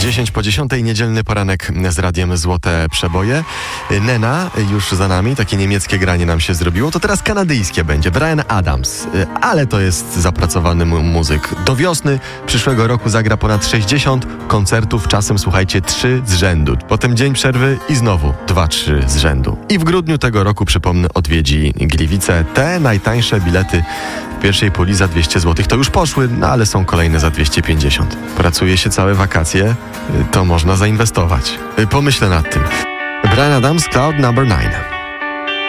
10 po 10, niedzielny poranek z radiem Złote Przeboje. Nena już za nami, takie niemieckie granie nam się zrobiło. To teraz kanadyjskie będzie, Bryan Adams. Ale to jest zapracowany muzyk. Do wiosny przyszłego roku zagra ponad 60 koncertów, czasem słuchajcie 3 z rzędu. Potem dzień przerwy i znowu 2-3 z rzędu. I w grudniu tego roku, przypomnę, odwiedzi Gliwice. Te najtańsze bilety w pierwszej puli za 200 zł to już poszły, no ale są kolejne za 250. Pracuje się całe wakacje, to można zainwestować. Pomyślę nad tym. Bryan Adams, Cloud Number 9.